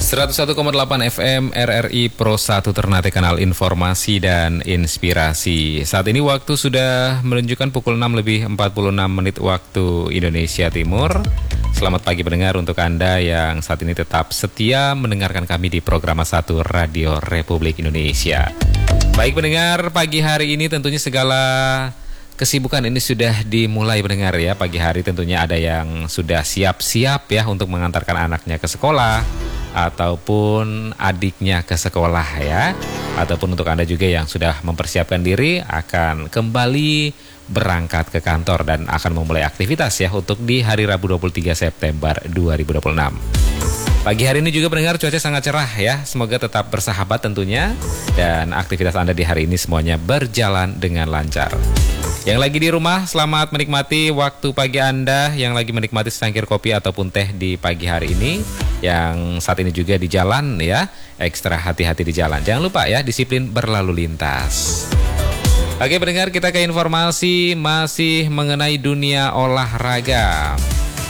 101,8 FM RRI Pro 1 Ternate, kanal informasi dan inspirasi. Saat ini waktu sudah menunjukkan pukul 6:46 waktu Indonesia Timur. Selamat pagi pendengar untuk Anda yang saat ini tetap setia mendengarkan kami di program 1 Radio Republik Indonesia. Baik pendengar, pagi hari ini tentunya segala kesibukan ini sudah dimulai pendengar ya. Pagi hari tentunya ada yang sudah siap-siap ya untuk mengantarkan anaknya ke sekolah, ataupun adiknya ke sekolah ya. Ataupun untuk Anda juga yang sudah mempersiapkan diri akan kembali berangkat ke kantor dan akan memulai aktivitas ya untuk di hari Rabu 23 September 2026. Pagi hari ini juga pendengar cuaca sangat cerah ya. Semoga tetap bersahabat tentunya dan aktivitas Anda di hari ini semuanya berjalan dengan lancar. Yang lagi di rumah, selamat menikmati waktu pagi Anda. Yang lagi menikmati secangkir kopi ataupun teh di pagi hari ini. Yang saat ini juga di jalan ya, ekstra hati-hati di jalan. Jangan lupa ya, disiplin berlalu lintas. Oke pendengar, kita ke informasi masih mengenai dunia olahraga.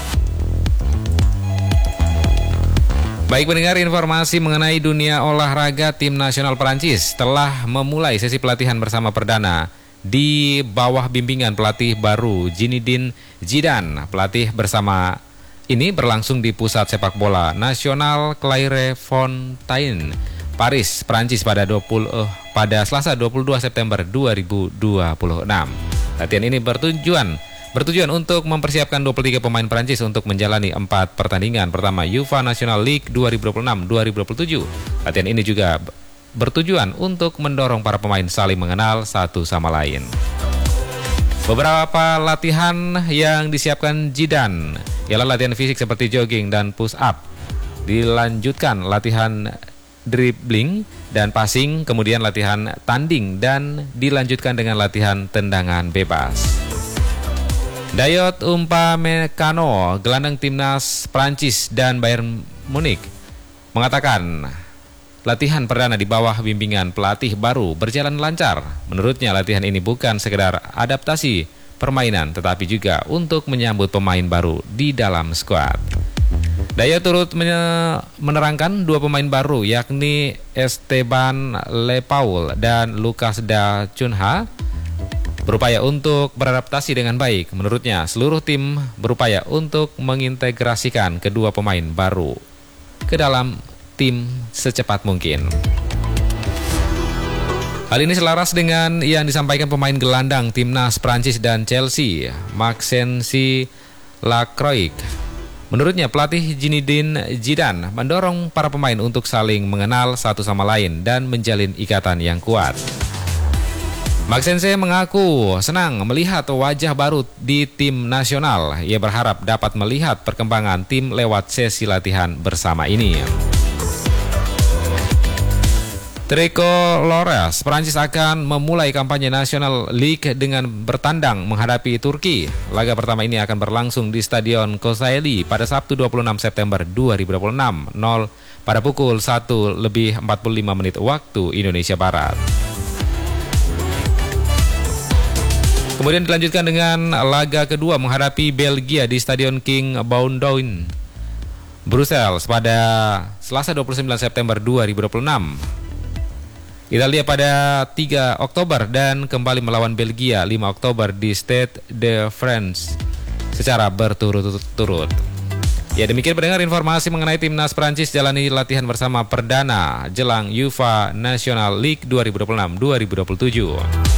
Baik pendengar, informasi mengenai dunia olahraga. Tim nasional Perancis telah memulai sesi pelatihan bersama perdana di bawah bimbingan pelatih baru Zinedine Zidane. Pelatih bersama ini berlangsung di Pusat Sepak Bola Nasional Clairefontaine, Paris, Prancis pada Selasa 22 September 2026. Latihan ini bertujuan untuk mempersiapkan 23 pemain Prancis untuk menjalani 4 pertandingan pertama UEFA National League 2026-2027. Latihan ini juga bertujuan untuk mendorong para pemain saling mengenal satu sama lain. Beberapa latihan yang disiapkan Zidane ialah latihan fisik seperti jogging dan push up. Dilanjutkan latihan dribbling dan passing, kemudian latihan tanding dan dilanjutkan dengan latihan tendangan bebas. Dayot Upamecano, gelandang timnas Prancis dan Bayern Munich, mengatakan latihan perdana di bawah bimbingan pelatih baru berjalan lancar. Menurutnya latihan ini bukan sekedar adaptasi permainan, tetapi juga untuk menyambut pemain baru di dalam skuad. Dayot turut menerangkan 2 pemain baru yakni Esteban Lepaul dan Lucas Da Cunha berupaya untuk beradaptasi dengan baik. Menurutnya seluruh tim berupaya untuk mengintegrasikan kedua pemain baru ke dalam tim secepat mungkin. Hal ini selaras dengan yang disampaikan pemain gelandang timnas Prancis dan Chelsea, Maxence Lacroix. Menurutnya pelatih Zinedine Zidane mendorong para pemain untuk saling mengenal satu sama lain dan menjalin ikatan yang kuat. Maxence mengaku senang melihat wajah baru di tim nasional. Ia berharap dapat melihat perkembangan tim lewat sesi latihan bersama ini. Tricolores Prancis akan memulai kampanye National League dengan bertandang menghadapi Turki. Laga pertama ini akan berlangsung di Stadion Kocaeli pada Sabtu 26 September 2026 pada pukul 1:45 waktu Indonesia Barat. Kemudian dilanjutkan dengan laga kedua menghadapi Belgia di Stadion King Boudoin, Brussels pada Selasa 29 September 2026. Italia pada 3 Oktober dan kembali melawan Belgia 5 Oktober di Stade de France secara berturut-turut. Ya, demikian pendengar informasi mengenai timnas Prancis jalani latihan bersama perdana jelang UEFA National League 2026-2027.